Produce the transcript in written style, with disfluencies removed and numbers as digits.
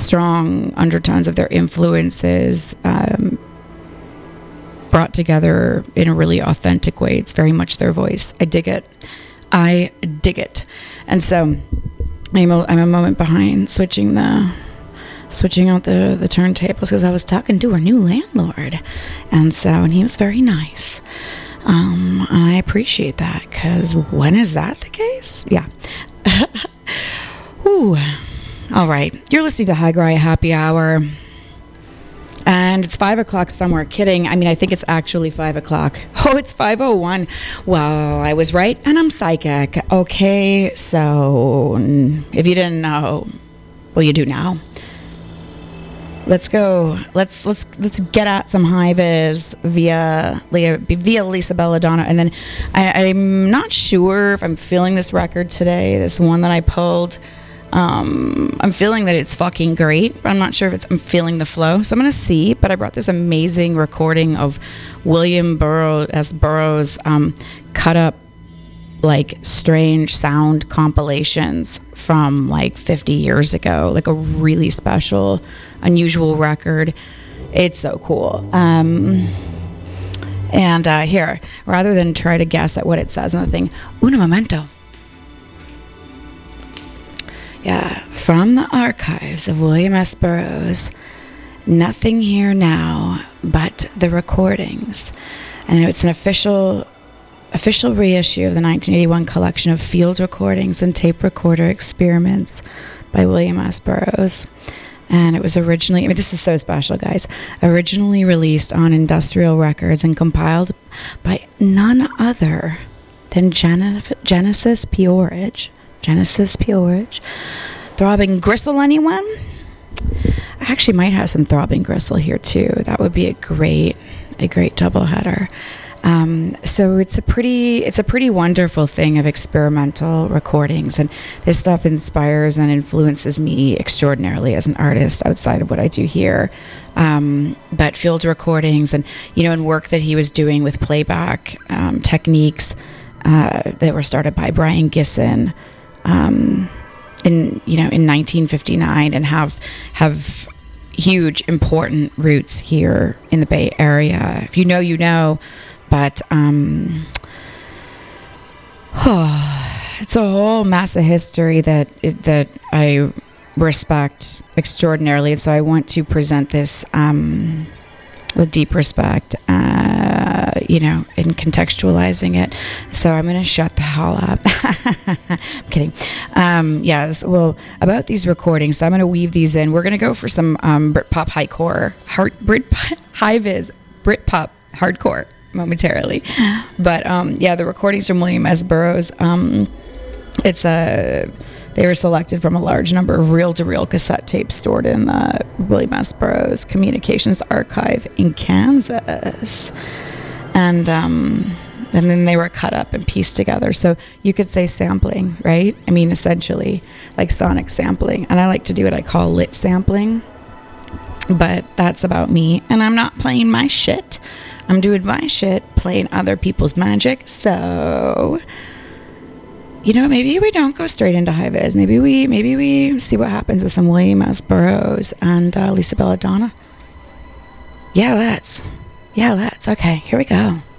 strong undertones of their influences brought together in a really authentic way. It's very much their voice. I dig it. And so I'm a moment behind switching out the turntables because I was talking to our new landlord, and he was very nice. And I appreciate that, because when is that the case? Yeah. Ooh. All right. You're listening to High Gry Happy Hour. And it's 5 o'clock somewhere. Kidding. I mean, I think it's actually 5 o'clock. Oh, it's 5:01. Well, I was right, and I'm psychic. Okay, so if you didn't know, well, you do now. Let's go. Let's get at some high vis via Lisa Belladonna, and then I'm not sure if I'm feeling this record today. This one that I pulled. I'm feeling that it's fucking great, but I'm not sure if I'm feeling the flow. So I'm gonna see. But I brought this amazing recording of William Burroughs cut up like strange sound compilations from like 50 years ago, like a really special, unusual record. It's so cool. And here, rather than try to guess at what it says on the thing, un momento. Yeah, from the archives of William S. Burroughs, nothing here now but the recordings. And it's an official reissue of the 1981 collection of field recordings and tape recorder experiments by William S. Burroughs. And it was originally, this is so special, guys, originally released on Industrial Records and compiled by none other than Genesis P-Orridge. Throbbing Gristle, anyone? I actually might have some Throbbing Gristle here too. That would be a great doubleheader. So it's a pretty wonderful thing of experimental recordings, and this stuff inspires and influences me extraordinarily as an artist outside of what I do here. But field recordings and work that he was doing with playback techniques that were started by Brian Gisson in 1959 and have huge important roots here in the Bay Area. If you know, you know. But it's a whole mess of history that I respect extraordinarily, and so I want to present this with deep respect, in contextualizing it. So I'm going to shut the hell up. I'm kidding. Yes. Well, about these recordings, so I'm going to weave these in. We're going to go for some Britpop high-vis Britpop hardcore momentarily, but the recordings from William S. Burroughs. They were selected from a large number of reel-to-reel cassette tapes stored in the William S. Burroughs Communications Archive in Kansas, and then they were cut up and pieced together. So you could say sampling, right? I mean, essentially like sonic sampling, and I like to do what I call lit sampling. But that's about me, and I'm not playing my shit. I'm doing my shit, playing other people's magic. So, maybe we don't go straight into high vis. Maybe we see what happens with some William S. Burroughs and Lisa Belladonna. Yeah, let's. Okay, here we go.